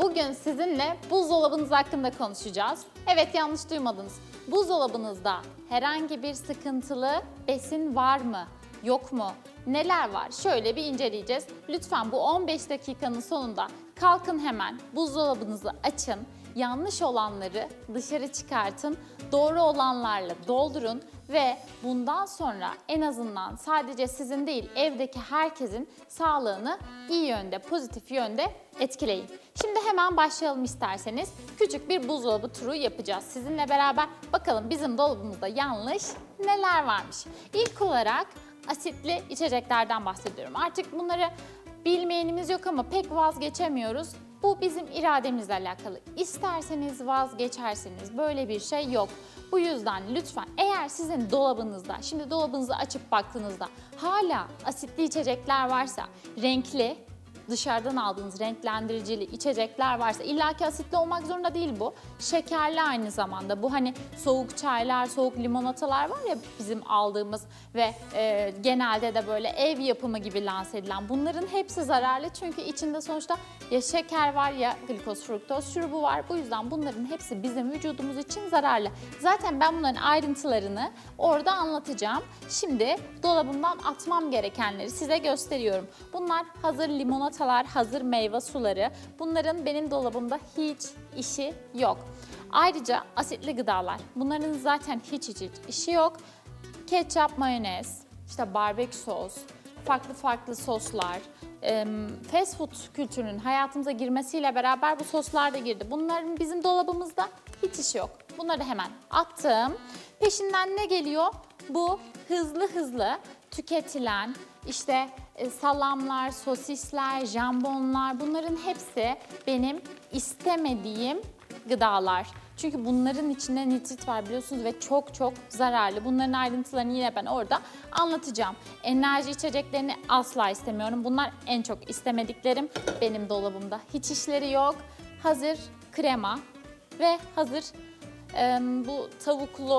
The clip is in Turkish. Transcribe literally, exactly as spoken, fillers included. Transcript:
Bugün sizinle buzdolabınız hakkında konuşacağız. Evet, yanlış duymadınız. Buzdolabınızda herhangi bir sıkıntılı besin var mı? Yok mu? Neler var? Şöyle bir inceleyeceğiz. Lütfen bu on beş dakikanın sonunda kalkın, hemen buzdolabınızı açın. Yanlış olanları dışarı çıkartın. Doğru olanlarla doldurun ve bundan sonra en azından sadece sizin değil, evdeki herkesin sağlığını iyi yönde, pozitif yönde etkileyin. Şimdi hemen başlayalım isterseniz. Küçük bir buzdolabı turu yapacağız sizinle beraber. Bakalım bizim dolabımızda yanlış neler varmış. İlk olarak asitli içeceklerden bahsediyorum. Artık bunları bilmeyenimiz yok ama pek vazgeçemiyoruz. Bu bizim irademizle alakalı. İsterseniz vazgeçersiniz. Böyle bir şey yok. Bu yüzden lütfen, eğer sizin dolabınızda, şimdi dolabınızı açıp baktığınızda hala asitli içecekler varsa, renkli, dışarıdan aldığınız renklendiricili içecekler varsa, illaki asitli olmak zorunda değil bu. Şekerli aynı zamanda. Bu hani soğuk çaylar, soğuk limonatalar var ya bizim aldığımız ve e, genelde de böyle ev yapımı gibi lanse edilen. Bunların hepsi zararlı çünkü içinde sonuçta ya şeker var ya glikoz, fruktoz şurubu var. Bu yüzden bunların hepsi bizim vücudumuz için zararlı. Zaten ben bunların ayrıntılarını orada anlatacağım. Şimdi dolabımdan atmam gerekenleri size gösteriyorum. Bunlar hazır limonata, hazır meyve suları. Bunların benim dolabımda hiç işi yok. Ayrıca asitli gıdalar. Bunların zaten hiç hiç, hiç işi yok. Ketçap, mayonez, işte barbekü sos, farklı farklı soslar, fast food kültürünün hayatımıza girmesiyle beraber bu soslar da girdi. Bunların bizim dolabımızda hiç işi yok. Bunları hemen attım. Peşinden ne geliyor? Bu hızlı hızlı tüketilen işte salamlar, sosisler, jambonlar, bunların hepsi benim istemediğim gıdalar. Çünkü bunların içinde nitrit var biliyorsunuz ve çok çok zararlı. Bunların ayrıntılarını yine ben orada anlatacağım. Enerji içeceklerini asla istemiyorum. Bunlar en çok istemediklerim. Benim dolabımda hiç işleri yok. Hazır krema ve hazır e, bu tavuklu